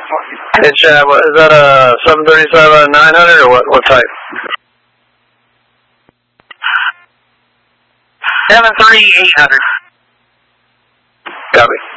Hey, Chad, is that a 737-900 or what type? 73800. Copy.